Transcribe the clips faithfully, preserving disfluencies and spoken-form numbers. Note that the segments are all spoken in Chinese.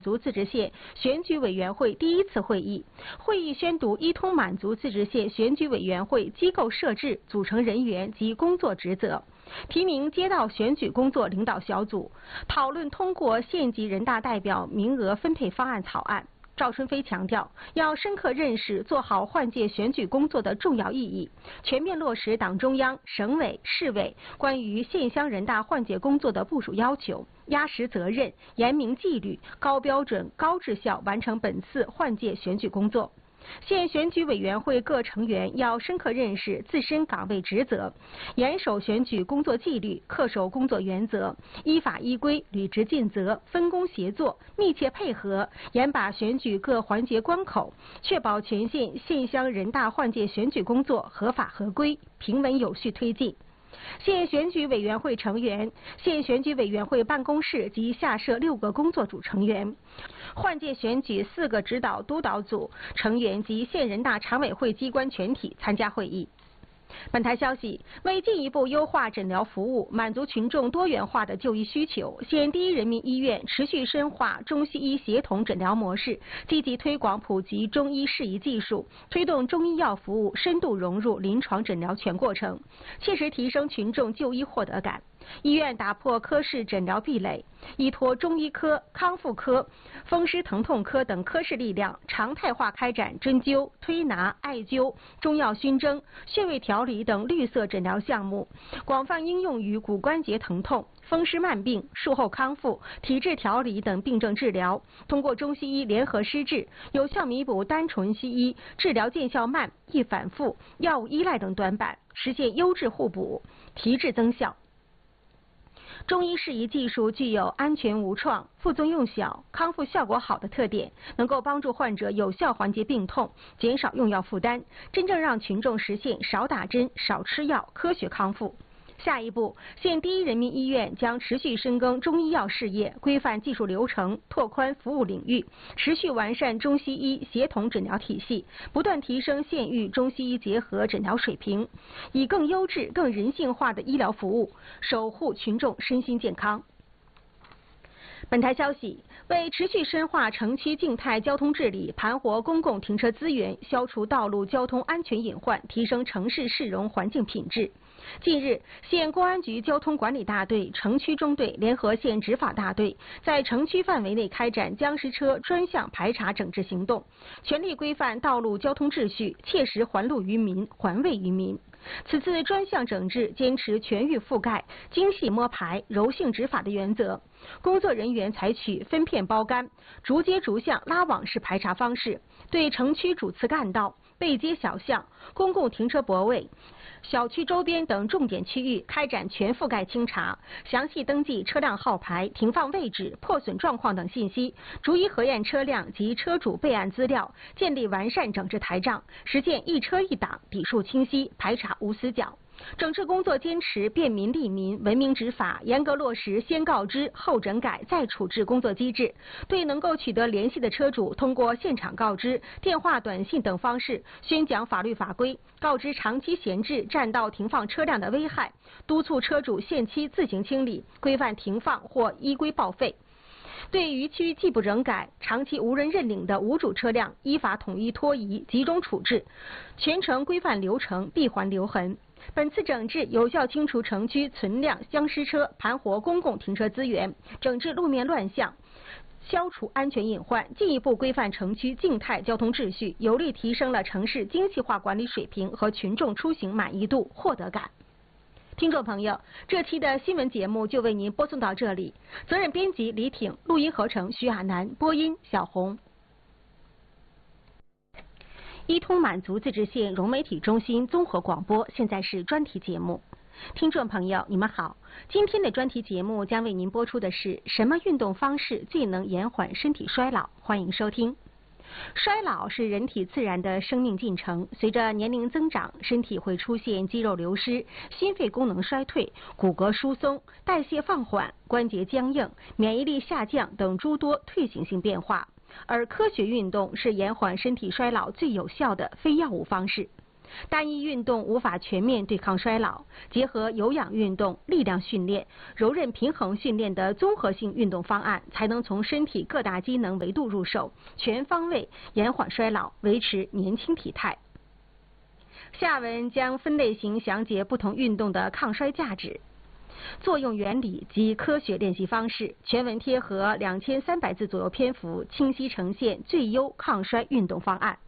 族自治县选举委员会第一次会议，会议宣读伊通满族自治县选举委员会机构设置、组成人员及工作职责，提名街道选举工作领导小组，讨论通过县级人大代表名额分配方案草案。赵春飞强调，要深刻认识做好换届选举工作的重要意义，全面落实党中央、省委、市委关于县乡人大换届工作的部署要求，压实责任，严明纪律，高标准、高质效完成本次换届选举工作。县选举委员会各成员要深刻认识自身岗位职责，严守选举工作纪律，恪守工作原则，依法依规履职尽责，分工协作，密切配合，严把选举各环节关口，确保全县县乡人大换届选举工作合法合规、平稳有序推进。县选举委员会成员、县选举委员会办公室及下设六个工作组成员，换届选举四个指导督导组成员及县人大常委会机关全体参加会议。本台消息，为进一步优化诊疗服务，满足群众多元化的就医需求，县第一人民医院持续深化中西医协同诊疗模式，积极推广普及中医适宜技术，推动中医药服务深度融入临床诊疗全过程，切实提升群众就医获得感。医院打破科室诊疗壁垒，依托中医科、康复科、风湿疼痛科等科室力量，常态化开展针灸、推拿、艾灸、中药熏蒸、穴位调理等绿色诊疗项目，广泛应用于骨关节疼痛、风湿慢病、术后康复、体质调理等病症治疗。通过中西医联合施治，有效弥补单纯西医治疗见效慢、易反复、药物依赖等短板，实现优质互补，提质增效。中医适宜技术具有安全无创、副作用小、康复效果好的特点，能够帮助患者有效缓解病痛，减少用药负担，真正让群众实现少打针、少吃药、科学康复。下一步，县第一人民医院将持续深耕中医药事业，规范技术流程，拓宽服务领域，持续完善中西医协同诊疗体系，不断提升县域中西医结合诊疗水平，以更优质、更人性化的医疗服务，守护群众身心健康。本台消息，为持续深化城区静态交通治理，盘活公共停车资源，消除道路交通安全隐患，提升城市市容环境品质。近日，县公安局交通管理大队、城区中队联合县执法大队，在城区范围内开展僵尸车专项排查整治行动，全力规范道路交通秩序，切实还路于民、还位于民。此次专项整治坚持全域覆盖、精细摸排、柔性执法的原则，工作人员采取分片包干、逐街逐巷拉网式排查方式，对城区主次干道、背街小巷、公共停车泊位、小区周边等重点区域开展全覆盖清查，详细登记车辆号牌、停放位置、破损状况等信息，逐一核验车辆及车主备案资料，建立完善整治台账，实现一车一档、底数清晰、排查无死角。整治工作坚持便民利民、文明执法，严格落实先告知后整改再处置工作机制，对能够取得联系的车主，通过现场告知、电话、短信等方式宣讲法律法规，告知长期闲置占道停放车辆的危害，督促车主限期自行清理，规范停放或依规报废。对逾期既不整改、长期无人认领的无主车辆，依法统一拖移、集中处置，全程规范流程，闭环留痕。本次整治有效清除城区存量僵尸车，盘活公共停车资源，整治路面乱象，消除安全隐患，进一步规范城区静态交通秩序，有力提升了城市精细化管理水平和群众出行满意度、获得感。听众朋友，这期的新闻节目就为您播送到这里，责任编辑李挺，录音合成徐亚楠，播音小红。伊通满族自治县融媒体中心综合广播，现在是专题节目。听众朋友，你们好，今天的专题节目将为您播出的是什么运动方式最能延缓身体衰老？欢迎收听。衰老是人体自然的生命进程，随着年龄增长，身体会出现肌肉流失、心肺功能衰退、骨骼疏松、代谢放缓、关节僵硬、免疫力下降等诸多退行性变化。而科学运动是延缓身体衰老最有效的非药物方式。 单一运动无法全面对抗衰老，结合有氧运动、力量训练、柔韧平衡训练的综合性运动方案，才能从身体各大机能维度入手，全方位延缓衰老，维持年轻体态。下文将分类型详解不同运动的抗衰价值、作用原理及科学练习方式，全文贴合两千三百字左右篇幅，清晰呈现最优抗衰运动方案。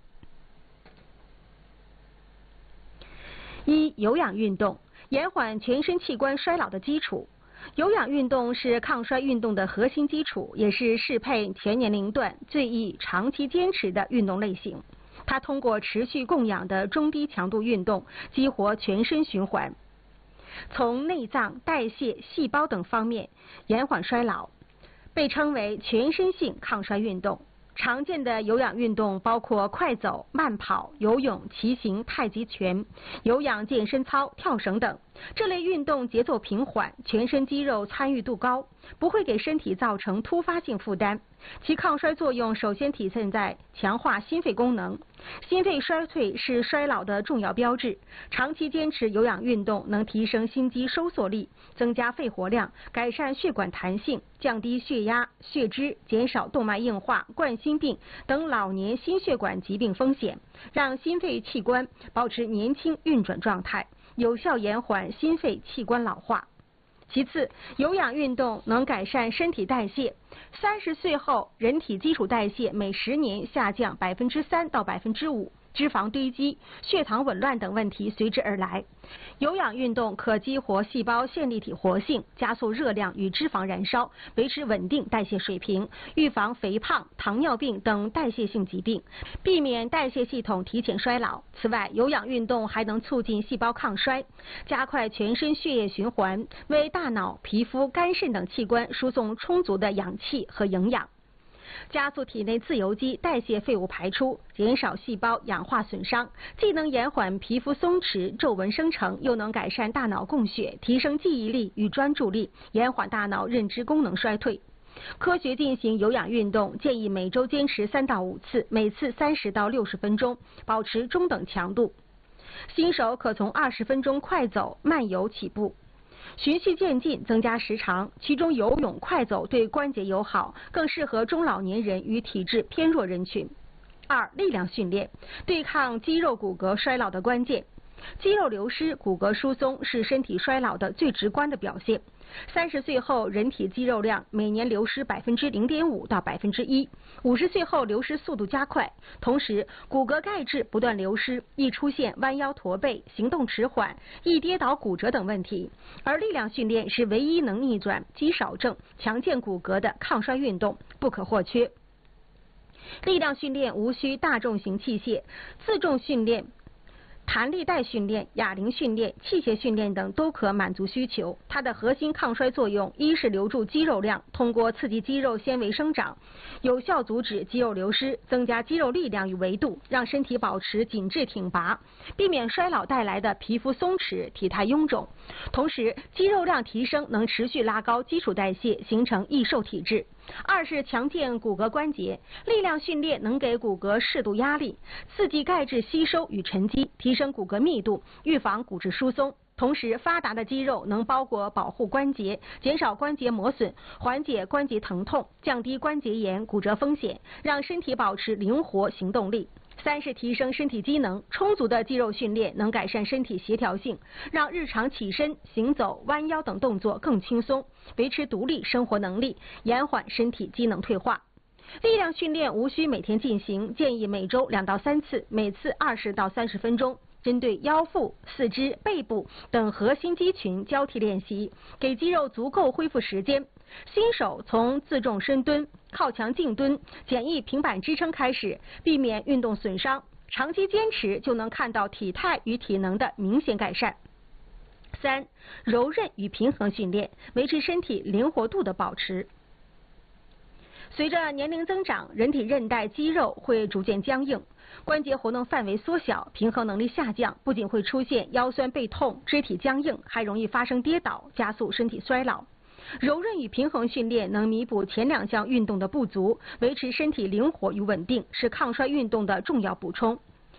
一、有氧运动，延缓全身器官衰老的基础。有氧运动是抗衰运动的核心基础，也是适配全年龄段、最易长期坚持的运动类型。它通过持续供氧的中低强度运动，激活全身循环，从内脏、代谢、细胞等方面延缓衰老，被称为全身性抗衰运动。常见的有氧运动包括快走、慢跑、游泳、骑行、太极拳、有氧健身操、跳绳等。这类运动节奏平缓，全身肌肉参与度高，不会给身体造成突发性负担。其抗衰作用首先体现在强化心肺功能。心肺衰退是衰老的重要标志。长期坚持有氧运动能提升心肌收缩力，增加肺活量，改善血管弹性，降低血压、血脂，减少动脉硬化、冠心病等老年心血管疾病风险，让心肺器官保持年轻运转状态，有效延缓心肺器官老化。其次，有氧运动能改善身体代谢。三十岁后，人体基础代谢每十年下降百分之三到百分之五，脂肪堆积、血糖紊乱等问题随之而来。有氧运动可激活细胞线粒体活性，加速热量与脂肪燃烧，维持稳定代谢水平，预防肥胖、糖尿病等代谢性疾病，避免代谢系统提前衰老。此外，有氧运动还能促进细胞抗衰，加快全身血液循环，为大脑、皮肤、肝肾等器官输送充足的氧气和营养，加速体内自由基代谢废物排出，减少细胞氧化损伤，既能延缓皮肤松弛、皱纹生成，又能改善大脑供血，提升记忆力与专注力，延缓大脑认知功能衰退。科学进行有氧运动，建议每周坚持三到五次，每次三十到六十分钟，保持中等强度。新手可从二十分钟快走、慢游起步，循序渐进增加时长，其中游泳、快走对关节友好，更适合中老年人与体质偏弱人群。二、力量训练，对抗肌肉骨骼衰老的关键。肌肉流失、骨骼疏松是身体衰老的最直观的表现。三十岁后，人体肌肉量每年流失百分之零点五到百分之一；五十岁后流失速度加快，同时骨骼钙质不断流失，易出现弯腰驼背、行动迟缓、易跌倒骨折等问题。而力量训练是唯一能逆转肌少症、强健骨骼的抗衰运动，不可或缺。力量训练无需大重型器械，自重训练、弹力带训练、哑铃训练、器械训练等都可满足需求。它的核心抗衰作用，一是留住肌肉量，通过刺激肌肉纤维生长，有效阻止肌肉流失，增加肌肉力量与维度，让身体保持紧致挺拔，避免衰老带来的皮肤松弛、体态臃肿。同时，肌肉量提升能持续拉高基础代谢，形成易瘦体质。二是强健骨骼关节，力量训练能给骨骼适度压力，刺激钙质吸收与沉积，提升骨骼密度，预防骨质疏松。同时，发达的肌肉能包裹保护关节，减少关节磨损，缓解关节疼痛，降低关节炎、骨折风险，让身体保持灵活行动力。三是提升身体机能，充足的肌肉训练能改善身体协调性，让日常起身、行走、弯腰等动作更轻松，维持独立生活能力，延缓身体机能退化。力量训练无需每天进行，建议每周两到三次，每次二十到三十分钟。针对腰腹、四肢、背部等核心肌群交替练习，给肌肉足够恢复时间。新手从自重深蹲、靠墙静蹲、简易平板支撑开始，避免运动损伤，长期坚持就能看到体态与体能的明显改善。三、柔韧与平衡训练，维持身体灵活度的保持。随着年龄增长，人体韧带、肌肉会逐渐僵硬，关节活动范围缩小，平衡能力下降，不仅会出现腰酸背痛、肢体僵硬，还容易发生跌倒，加速身体衰老。柔韧与平衡训练能弥补前两项运动的不足，维持身体灵活与稳定，是抗衰运动的重要补充。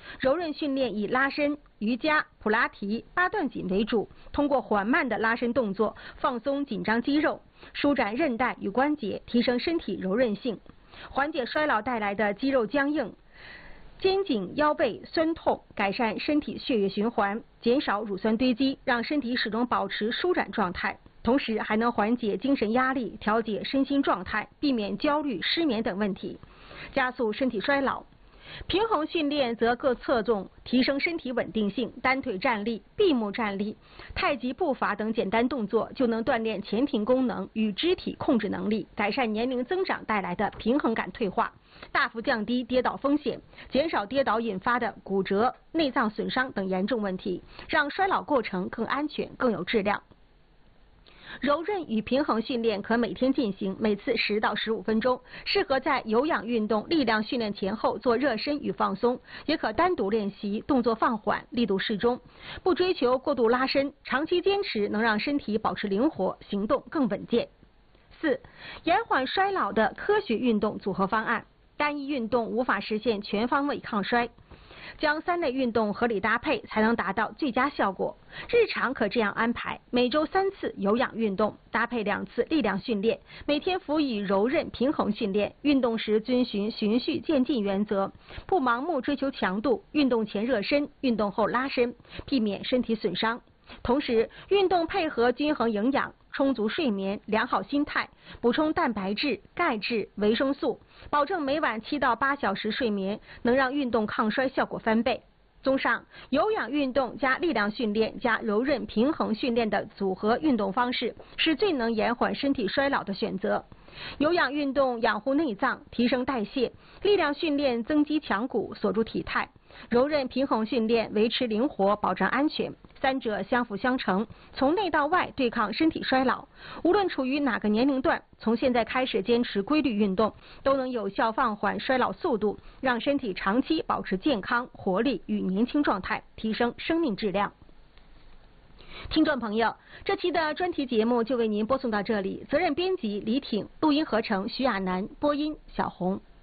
柔韧训练以拉伸、瑜伽、普拉提、八段锦为主，通过缓慢的拉伸动作，放松紧张肌肉，舒展韧带与关节，提升身体柔韧性，缓解衰老带来的肌肉僵硬、肩颈腰背酸痛，改善身体血液循环，减少乳酸堆积，让身体始终保持舒展状态。同时还能缓解精神压力，调节身心状态，避免焦虑、失眠等问题，加速身体衰老。平衡训练则各侧重提升身体稳定性，单腿站立、闭目站立、太极步伐等简单动作就能锻炼前庭功能与肢体控制能力，改善年龄增长带来的平衡感退化，大幅降低跌倒风险，减少跌倒引发的骨折、内脏损伤等严重问题，让衰老过程更安全、更有质量。柔韧与平衡训练可每天进行，每次十到十五分钟，适合在有氧运动、力量训练前后做热身与放松，也可单独练习，动作放缓，力度适中，不追求过度拉伸，长期坚持能让身体保持灵活，行动更稳健。四、延缓衰老的科学运动组合方案。单一运动无法实现全方位抗衰，将三类运动合理搭配才能达到最佳效果。日常可这样安排：每周三次有氧运动，搭配两次力量训练，每天辅以柔韧平衡训练。运动时遵循循序渐进原则，不盲目追求强度。运动前热身，运动后拉伸，避免身体损伤。同时，运动配合均衡营养，充足睡眠，良好心态，补充蛋白质、钙质、维生素，保证每晚七到八小时睡眠，能让运动抗衰效果翻倍。综上，有氧运动加力量训练加柔韧平衡训练的组合运动方式，是最能延缓身体衰老的选择。有氧运动养护内脏，提升代谢；力量训练增肌强骨，锁住体态；柔韧平衡训练维持灵活，保障安全。三者相辅相成，从内到外对抗身体衰老。无论处于哪个年龄段，从现在开始坚持规律运动，都能有效放缓衰老速度，让身体长期保持健康、活力与年轻状态，提升生命质量。听众朋友，这期的专题节目就为您播送到这里，责任编辑李挺，录音合成徐亚楠，播音小红。